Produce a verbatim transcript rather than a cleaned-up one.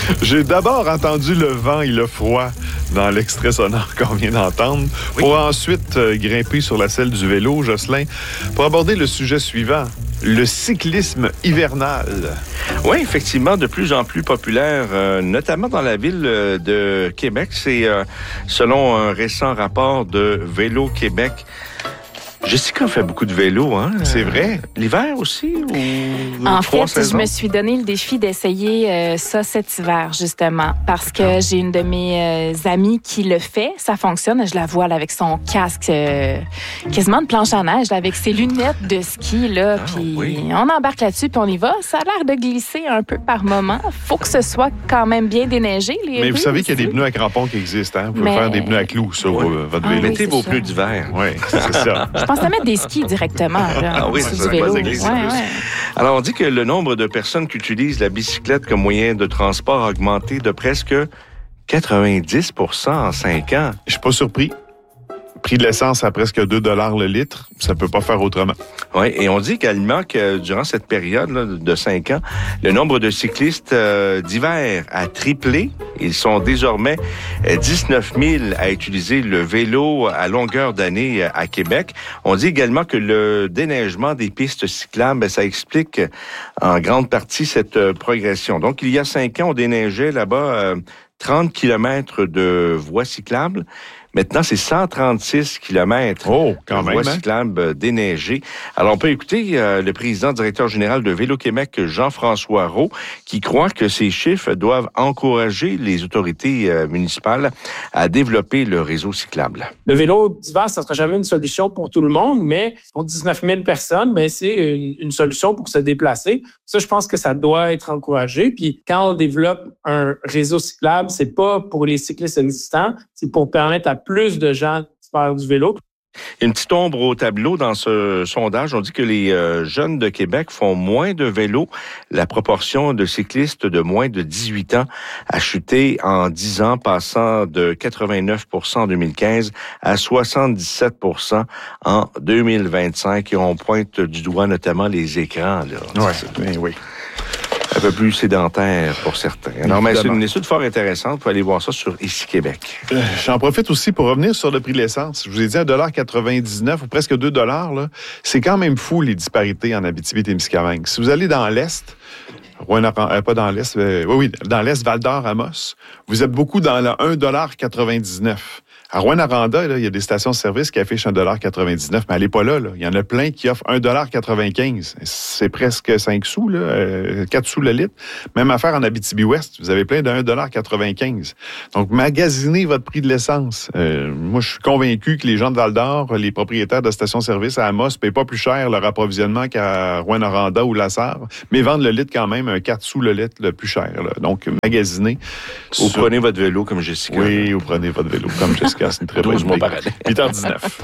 J'ai d'abord entendu le vent et le froid dans l'extrait sonore qu'on vient d'entendre, oui. pour ensuite euh, grimper sur la selle du vélo, Jocelyn, pour aborder le sujet suivant, le cyclisme hivernal. Oui, effectivement, de plus en plus populaire, euh, notamment dans la ville euh, de Québec. C'est euh, selon un récent rapport de Vélo Québec. Jessica fait beaucoup de vélo, hein? C'est vrai. L'hiver aussi? Ou en fait, saisons? Je me suis donné le défi d'essayer euh, ça cet hiver, justement, parce que j'ai une de mes euh, amies qui le fait. Ça fonctionne. Je la vois là, avec son casque euh, quasiment de planche à neige, là, avec ses lunettes de ski. Là, ah, puis oui. on embarque là-dessus, puis on y va. Ça a l'air de glisser un peu par moment. Faut que ce soit quand même bien déneigé. Les Mais vous savez aussi. qu'il y a des pneus à crampons qui existent. Hein? Vous pouvez Mais... faire des pneus à clous sur oui. votre vélo. Ah, Mettez oui, vos ça. pneus d'hiver. Oui, c'est ça. Je pense à mettre des skis directement. Là, ah oui, c'est ça. Ouais, ouais. Alors, on dit que le nombre de personnes qui utilisent la bicyclette comme moyen de transport a augmenté de presque quatre-vingt-dix pour cent en cinq ans. Je suis pas surpris. Prix de l'essence à presque deux dollars le litre, ça peut pas faire autrement. Oui, et on dit également que durant cette période là, de cinq ans, le nombre de cyclistes euh, d'hiver a triplé. Ils sont désormais dix-neuf mille à utiliser le vélo à longueur d'année à Québec. On dit également que le déneigement des pistes cyclables, ça explique en grande partie cette progression. Donc, il y a cinq ans, on déneigeait là-bas euh, trente kilomètres de voies cyclables. Maintenant, c'est cent trente-six kilomètres oh, quand de même, voies hein? cyclables déneigées. Alors, on peut écouter euh, le président directeur général de Vélo Québec, Jean-François Roux, qui croit que ces chiffres doivent encourager les autorités euh, municipales à développer le réseau cyclable. Le vélo d'hiver, ça ne sera jamais une solution pour tout le monde, mais pour dix-neuf mille personnes, ben, c'est une, une solution pour se déplacer. Ça, je pense que ça doit être encouragé. Puis, quand on développe un réseau cyclable, c'est pas pour les cyclistes existants, c'est pour permettre à plus de gens de faire du vélo. Une petite ombre au tableau dans ce sondage. On dit que les euh, jeunes de Québec font moins de vélo. La proportion de cyclistes de moins de dix-huit ans a chuté en dix ans, passant de quatre-vingt-neuf pour cent en deux mille quinze à soixante-dix-sept pour cent en deux mille vingt-cinq. Et on pointe du doigt notamment les écrans. Oui, oui, oui. Un peu plus sédentaire pour certains. Alors, mais c'est une étude fort intéressante. Vous pouvez aller voir ça sur Ici Québec. Euh, j'en profite aussi pour revenir sur le prix de l'essence. Je vous ai dit un dollar quatre-vingt-dix-neuf ou presque deux dollars. Là. C'est quand même fou, les disparités en Abitibi-Témiscamingue. Si vous allez dans l'Est, euh, pas dans l'Est, euh, oui, oui, dans l'Est, Val-d'Or, Amos, vous êtes beaucoup dans le un dollar quatre-vingt-dix-neuf. À Rouyn-Noranda, il y a des stations-service qui affichent un dollar quatre-vingt-dix-neuf, mais elle n'est pas là, là. Il y en a plein qui offrent un dollar quatre-vingt-quinze. C'est presque cinq sous, là, euh, quatre sous le litre. Même affaire en Abitibi-Ouest, vous avez plein de un dollar quatre-vingt-quinze. Donc, magasinez votre prix de l'essence. Euh, moi, je suis convaincu que les gens de Val-d'Or, les propriétaires de stations-service à Amos, ne payent pas plus cher leur approvisionnement qu'à Rouyn-Noranda ou La Sarre, mais vendent le litre quand même un quatre sous le litre le plus cher. Là. Donc, magasinez. Vous sur... prenez votre vélo comme Jessica. Oui, vous prenez votre vélo comme Jessica. C'est une très bonne idée. huit heures dix-neuf.